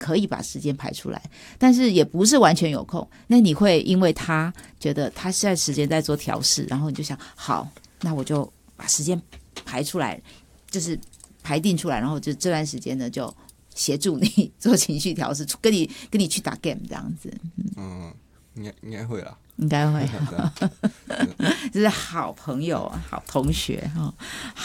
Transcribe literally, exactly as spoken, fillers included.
可以把时间排出来，但是也不是完全有空。那你会因为他觉得他现在时间在做调试，然后你就想好，那我就把时间排出来，就是排定出来，然后就这段时间呢就协助你做情绪调试，跟你跟你去打 game 这样子。 嗯，应该应该会啦， 应该会，这是好朋友啊，好同学哈。